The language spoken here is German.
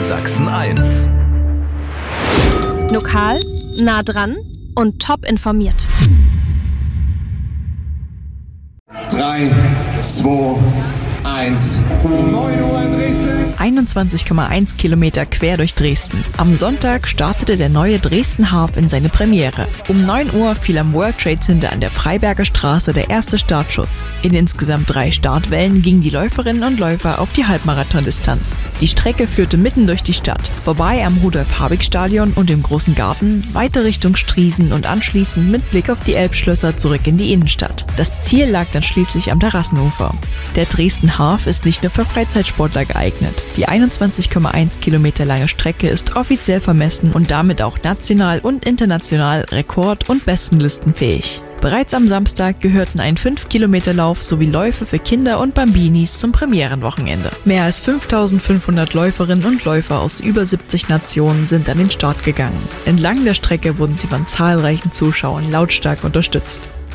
Sachsen 1. Lokal, nah dran und top informiert. 3, 2, 1. 9 Uhr in Dresden. 21,1 Kilometer quer durch Dresden. Am Sonntag startete der neue Dresden Half in seine Premiere. Um 9 Uhr fiel am World Trade Center an der Freiberger Straße der erste Startschuss. In insgesamt 3 Startwellen gingen die Läuferinnen und Läufer auf die Halbmarathondistanz. Die Strecke führte mitten durch die Stadt, vorbei am Rudolf-Habig-Stadion und dem Großen Garten, weiter Richtung Striesen und anschließend mit Blick auf die Elbschlösser zurück in die Innenstadt. Das Ziel lag dann schließlich am Terrassenufer. Der Dresden Half ist nicht nur für Freizeitsportler geeignet. Die 21,1 Kilometer lange Strecke ist offiziell vermessen und damit auch national und international Rekord- und Bestenlistenfähig. Bereits am Samstag gehörten ein 5-Kilometer-Lauf sowie Läufe für Kinder und Bambinis zum Premierenwochenende. Mehr als 5.500 Läuferinnen und Läufer aus über 70 Nationen sind an den Start gegangen. Entlang der Strecke wurden sie von zahlreichen Zuschauern lautstark unterstützt.